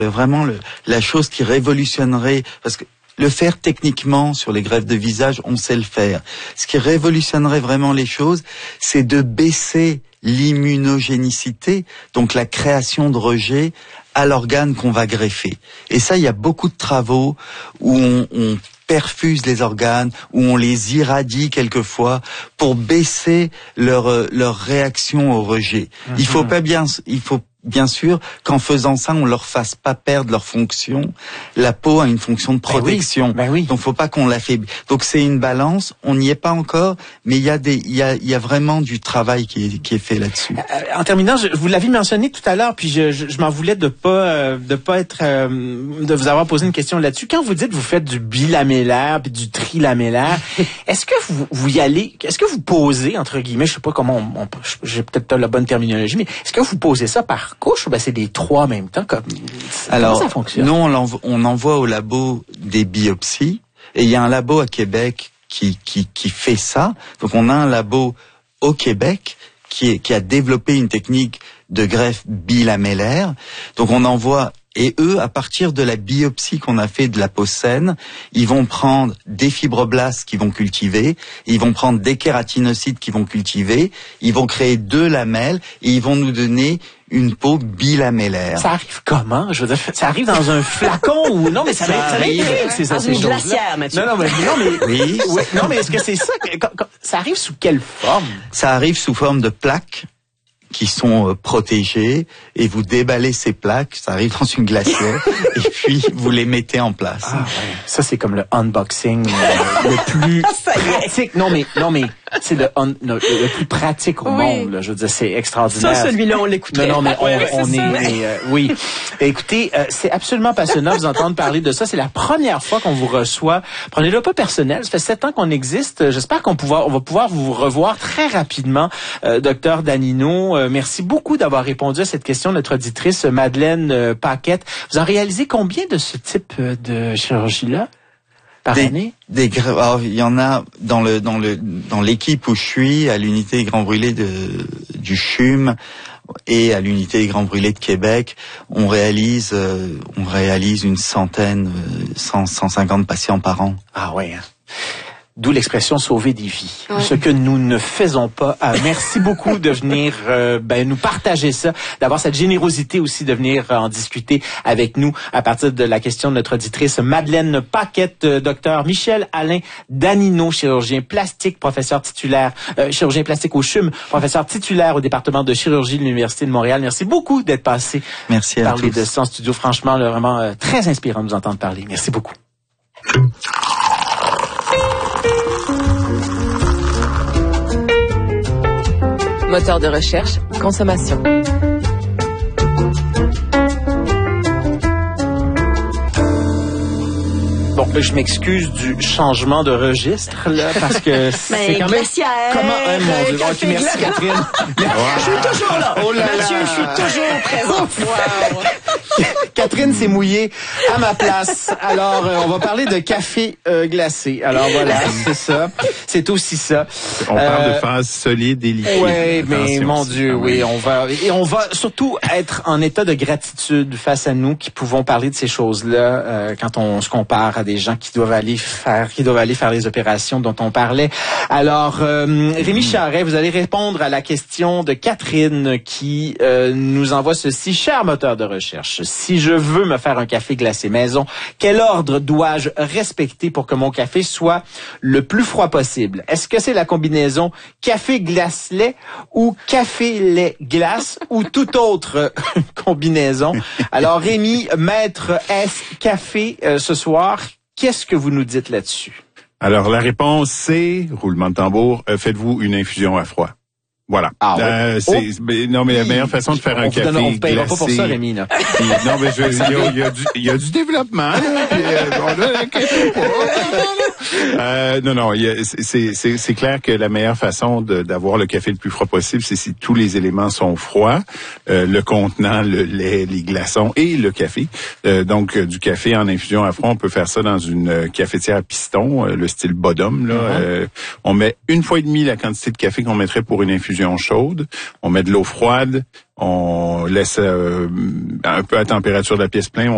Vraiment la chose qui révolutionnerait, parce que le faire techniquement sur les greffes de visage, on sait le faire. Ce qui révolutionnerait vraiment les choses, c'est de baisser l'immunogénicité, donc la création de rejet à l'organe qu'on va greffer. Et ça, il y a beaucoup de travaux où on perfuse les organes, où on les irradie quelquefois pour baisser leur réaction au rejet. Il faut bien sûr qu'en faisant ça, on leur fasse pas perdre leur fonction. La peau a une fonction de protection. Oui. Donc faut pas qu'on l'affaiblit. Donc c'est une balance. On n'y est pas encore, mais il y a vraiment du travail qui est fait là-dessus. En terminant, vous l'avez mentionné tout à l'heure, puis je m'en voulais de pas vous avoir posé une question là-dessus. Quand vous dites vous faites du bilamellaire puis du trilamellaire, est-ce que vous y allez, est-ce que vous posez entre guillemets, je sais pas comment j'ai peut-être pas la bonne terminologie, mais est-ce que vous posez ça par couche ou ben c'est des trois en même temps Alors, comment ça fonctionne? Nous, on envoie au labo des biopsies et il y a un labo à Québec qui fait ça. Donc, on a un labo au Québec qui a développé une technique de greffe bilamellaire. Donc, on envoie. Et eux, à partir de la biopsie qu'on a fait de la peau saine, ils vont prendre des fibroblastes qu'ils vont cultiver, ils vont prendre des kératinocytes qu'ils vont cultiver, ils vont créer 2 lamelles et ils vont nous donner une peau bilamellaire. Ça arrive comment? Je veux dire, ça arrive dans un flacon ou non, mais ça arrive. C'est ça, dans une glacière, Mathieu. Non, mais oui. Non, mais est-ce que c'est ça? Ça arrive sous quelle forme? Ça arrive sous forme de plaques qui sont protégées et vous déballez ces plaques, ça arrive dans une glacière et puis vous les mettez en place. Ah ouais. Ça c'est comme le unboxing le plus pratique. Non mais c'est le plus pratique au monde. Là. Je veux dire, c'est extraordinaire. Ça, celui-là, on l'écoutait. Non, mais oui. Écoutez, c'est absolument passionnant de vous entendre parler de ça. C'est la première fois qu'on vous reçoit. Prenez-le pas personnel. Ça fait 7 ans qu'on existe. J'espère on va pouvoir vous revoir très rapidement, Docteur Danino. Merci beaucoup d'avoir répondu à cette question de notre auditrice Madeleine Paquette. Vous en réalisez combien de ce type de chirurgie-là? Par année? Alors, il y en a dans l'équipe où je suis, à l'unité Grand Brûlé du CHUM et à l'unité Grand Brûlé de Québec, on réalise une centaine, 150 patients par an. Ah ouais. D'où l'expression sauver des vies. Ouais. Ce que nous ne faisons pas. Merci beaucoup de venir nous partager ça, d'avoir cette générosité aussi de venir en discuter avec nous à partir de la question de notre auditrice Madeleine Paquette, docteur Michel-Alain Danino, chirurgien plastique, professeur titulaire, chirurgien plastique au CHUM, professeur titulaire au département de chirurgie de l'Université de Montréal. Merci beaucoup d'être passé. Merci à parler tous. de ça en studio. Franchement, là, vraiment très inspirant de vous entendre parler. Merci beaucoup. Moteur de recherche, consommation. Bon, je m'excuse du changement de registre, là, parce que c'est quand même... glaciaire, Comment... mon Dieu. café, Ok, merci, Catherine. Je suis toujours là. Oh là Mathieu, là. je suis toujours présent. Wow. Catherine s'est mouillée à ma place. Alors, on va parler de café glacé. Alors voilà, c'est ça. C'est aussi ça. On parle de phase solide et liquide. Oui, mais Attention, mon Dieu, oui, on va surtout être en état de gratitude face à nous qui pouvons parler de ces choses-là quand on se compare à des gens qui doivent aller faire les opérations dont on parlait. Alors, Rémi Charret, vous allez répondre à la question de Catherine qui nous envoie ceci. Cher moteur de recherche, si je veux me faire un café glacé maison, quel ordre dois-je respecter pour que mon café soit le plus froid possible? Est-ce que c'est la combinaison café-glace-lait ou café-lait-glace ou toute autre combinaison? Alors, Rémi, maître S café ce soir, qu'est-ce que vous nous dites là-dessus? Alors, la réponse, c'est, roulement de tambour, faites-vous une infusion à froid. Voilà. Ah ouais. Non, mais la meilleure façon de faire un café on vous payera glacé... pas pour ça, Rémi, là. Puis, non, mais il y a du développement, là. Puis, c'est clair que la meilleure façon d'avoir le café le plus froid possible, c'est si tous les éléments sont froids, le contenant, le lait, les glaçons et le café. Donc, du café en infusion à froid, on peut faire ça dans une cafetière à piston, le style Bodum, là. On met 1,5 fois la quantité de café qu'on mettrait pour une infusion chaude. On met de l'eau froide. On laisse un peu à température de la pièce pleine.